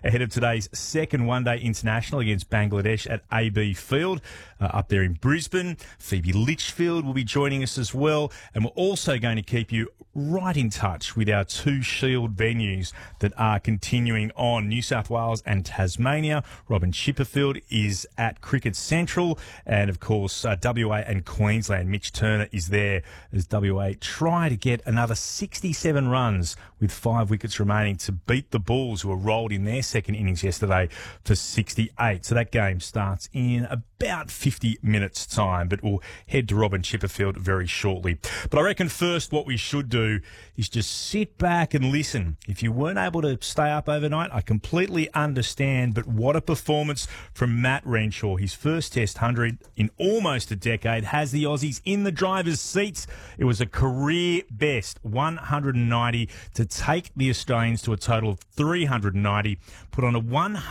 ahead of today's second one-day international against Bangladesh at AB Field up there in Brisbane. Phoebe Litchfield will be joining us as well, and we're also going to keep you right in touch with our two Shield venues that are continuing on, New South Wales and Tasmania. Robin Chipperfield is at Cricket Central, and of course WA and Queensland. Mitch Turner is there as WA try to get another 67 runs with 5 wickets remaining to beat the Bulls, who were rolled in their second innings yesterday for 68. So that game starts in about 50 minutes' time, but we'll head to Robin Chipperfield very shortly. But I reckon first what we should do is just sit back and listen. If you weren't able to stay up overnight, I completely understand, but what a performance from Matt Renshaw. His first Test 100 in almost a decade has the Aussies in the driver's seats. It was a career best 190 to take the Australians to a total of 390, put on a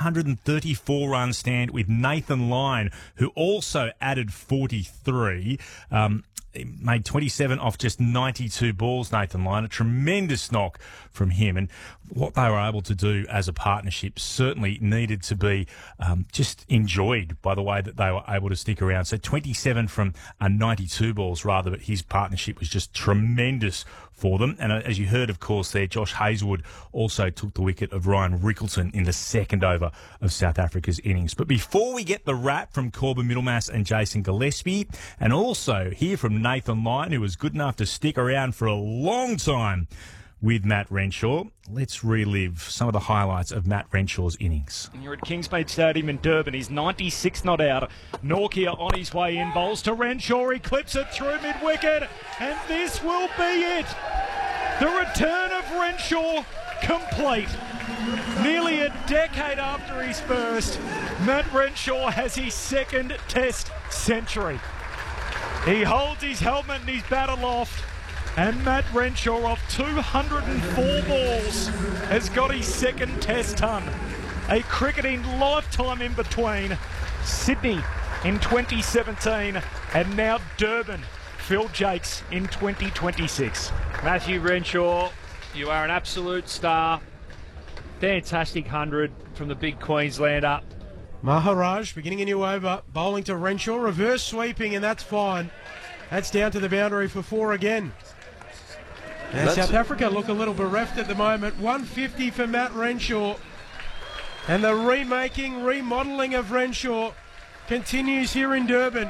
134-run stand with Nathan Lyon, who also added 43. He made 27 off just 92 balls, Nathan Lyon. A tremendous knock from him. And what they were able to do as a partnership certainly needed to be just enjoyed by the way that they were able to stick around. So 27 from 92 balls, rather, but his partnership was just tremendous for them. And as you heard, of course, there, Josh Hazlewood also took the wicket of Ryan Rickleton in the second over of South Africa's innings. But before we get the wrap from Corbin Middlemass and Jason Gillespie, and also hear from Nathan Lyon, who was good enough to stick around for a long time with Matt Renshaw, let's relive some of the highlights of Matt Renshaw's innings. You're at Kingsmead Stadium in Durban. He's 96 not out. Norkia on his way in, bowls to Renshaw. He clips it through mid-wicket, and this will be it. The return of Renshaw complete. Nearly a decade after his first, Matt Renshaw has his second Test century. He holds his helmet and his bat aloft, and Matt Renshaw, off 204 balls, has got his second Test ton. A cricketing lifetime in between. Sydney in 2017 and now Durban, Phil Jakes in 2026. Matthew Renshaw, you are an absolute star. Fantastic 100 from the big Queenslander. Maharaj beginning a new over, bowling to Renshaw, reverse sweeping, and that's fine. That's down to the boundary for 4 again. And South Africa look a little bereft at the moment. 150 for Matt Renshaw. And the remodelling of Renshaw continues here in Durban.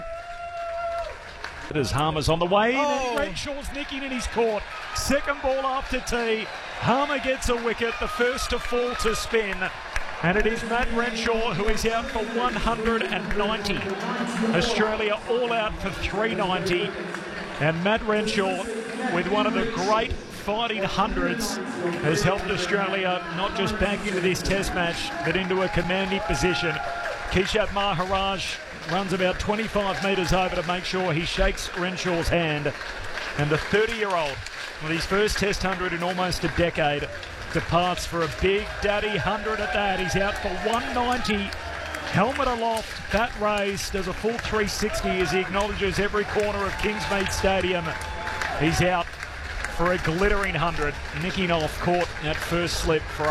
As Harmer's on the way in, and Renshaw's nicking in his court. Second ball after tee. Harmer gets a wicket, the first to fall to spin. And it is Matt Renshaw who is out for 190. Australia all out for 390. And Matt Renshaw, with one of the great fighting hundreds, has helped Australia not just back into this Test match, but into a commanding position. Keshav Maharaj runs about 25 metres over to make sure he shakes Renshaw's hand. And the 30-year-old, with his first Test 100 in almost a decade, departs for a big daddy 100 at that. He's out for 190. Helmet aloft, bat raised, does a full 360 as he acknowledges every corner of Kingsmead Stadium. He's out for a glittering 100, nicking off court at first slip for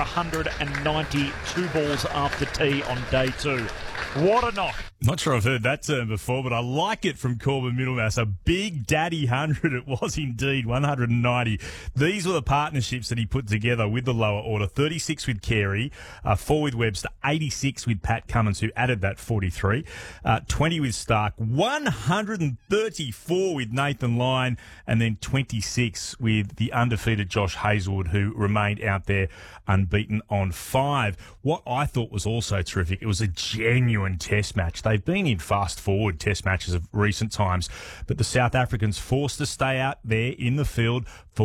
192 balls after tee on day 2. What a knock. Not sure I've heard that term before, but I like it from Corbin Middlemass. A big daddy 100 it was indeed, 190. These were the partnerships that he put together with the lower order. 36 with Carey, 4 with Webster, 86 with Pat Cummins, who added that 43, 20 with Stark, 134 with Nathan Lyon, and then 26 with the undefeated Josh Hazlewood, who remained out there unbeaten on 5. What I thought was also terrific, it was a genuine Test match. They've been in fast-forward Test matches of recent times, but the South Africans forced to stay out there in the field for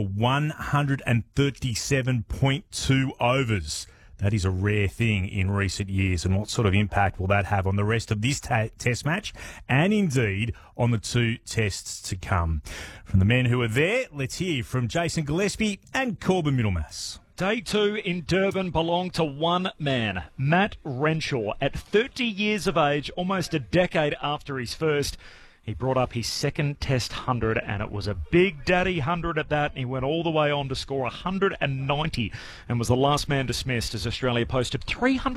137.2 overs. That is a rare thing in recent years, and what sort of impact will that have on the rest of this Test match and indeed on the 2 Tests to come? From the men who are there, let's hear from Jason Gillespie and Corbin Middlemass. Day 2 in Durban belonged to one man, Matt Renshaw. At 30 years of age, almost a decade after his first, he brought up his second Test 100, and it was a big daddy 100 at that. He went all the way on to score 190 and was the last man dismissed as Australia posted 300